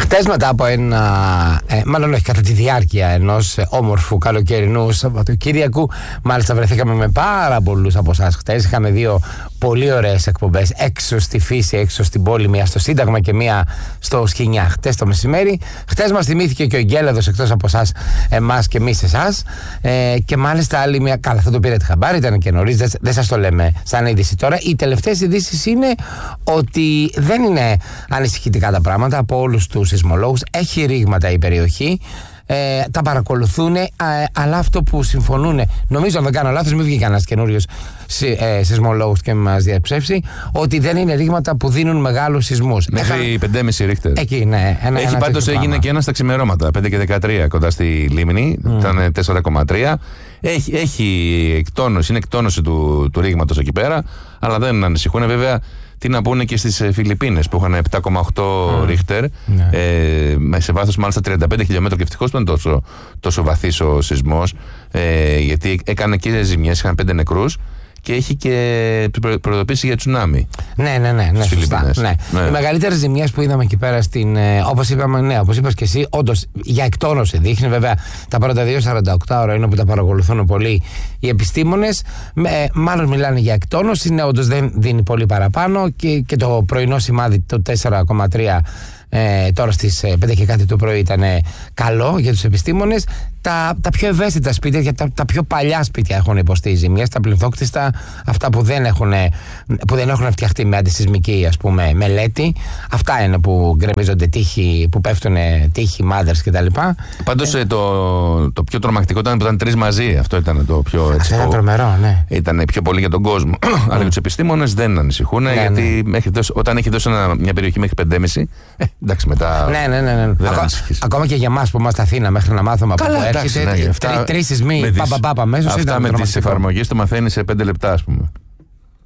Χτες μετά από μάλλον όχι, κατά τη διάρκεια ενός όμορφου καλοκαιρινού Σαββατοκύριακου, μάλιστα βρεθήκαμε με πάρα πολλούς από εσάς χτες. Είχαμε δύο πολύ ωραίες εκπομπές έξω στη φύση, έξω στην πόλη, μία στο Σύνταγμα και μία στο Σκηνιά χτες το μεσημέρι. Χτες μας θυμήθηκε και ο Γκέλαδος, εκτός από εσάς, εμάς και εμείς εσάς. Και μάλιστα άλλη μία. Καλά, αυτό το πήρατε χαμπάρι, ήταν και νωρίς, δεν σας το λέμε σαν είδηση τώρα. Οι τελευταίες ειδήσεις είναι ότι δεν είναι ανησυχητικά τα πράγματα από όλους τους σεισμολόγους. Έχει ρήγματα η περιοχή. Τα παρακολουθούν, αλλά αυτό που συμφωνούν, νομίζω, αν δεν κάνω λάθος, μην βγει κανένας καινούριος σεισμολόγος και μας διαψεύσει, ότι δεν είναι ρήγματα που δίνουν μεγάλους σεισμούς. Μέχρι 5,5 ρίχτερ. Εκεί, ναι. Έχει πάντως έγινε και ένα στα ξημερώματα, 5 και 13 κοντά στη Λίμνη, ήταν 4,3. Έχει εκτόνωση, είναι εκτόνωση του ρήγματος εκεί πέρα, αλλά δεν ανησυχούν. Βέβαια, τι να πούνε και στις Φιλιππίνες που είχαν 7,8 ρίχτερ, σε βάθος μάλιστα 35 χιλιόμετρα, και ευτυχώς που είναι τόσο βαθύς ο σεισμός, γιατί έκανε και ζημιές, είχαν 5 νεκρούς. Και έχει και προειδοποίηση για τσουνάμι. Ναι, σωστά. Ναι. Οι μεγαλύτερες ζημιές που είδαμε εκεί πέρα, όπως είπαμε, όπως είπες και εσύ, όντως για εκτόνωση δείχνει. Βέβαια, τα πρώτα 2-48 ώρα είναι που τα παρακολουθούν πολύ οι επιστήμονες. Μάλλον μιλάνε για εκτόνωση. Ναι, όντως δεν δίνει πολύ παραπάνω. Και το πρωινό σημάδι, το 4,3. Τώρα στις 5 και κάτι το πρωί ήταν καλό για τους επιστήμονες. Τα πιο ευαίσθητα σπίτια, γιατί τα πιο παλιά σπίτια έχουν υποστεί ζημιές, τα πληθόκτιστα, αυτά που δεν έχουν φτιαχτεί με αντισυσμική, ας πούμε, μελέτη. Αυτά είναι που γκρεμίζονται τείχοι, που πέφτουν τείχοι, μάδερς κτλ. Πάντως το πιο τρομακτικό ήταν που ήταν 3 μαζί. Αυτό ήταν το πιο έτσι. Αυτό ήταν τρομερό, ναι. Ήταν πιο πολύ για τον κόσμο. Αλλά για τους επιστήμονες δεν ανησυχούν, γιατί όταν έχει δώσει μια περιοχή μέχρι 5,5. Εντάξει, μετά. Ναι. Ακόμα και για εμάς που είμαστε Αθήνα, μέχρι να μάθουμε από πού έρχεται. 3 σεισμοί, πάπα, αμέσως. Αυτά με τις εφαρμογές το μαθαίνεις σε 5 λεπτά, ας πούμε.